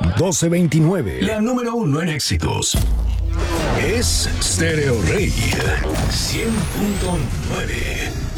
1229. La número uno en éxitos. Es Stereo Rey 100.9.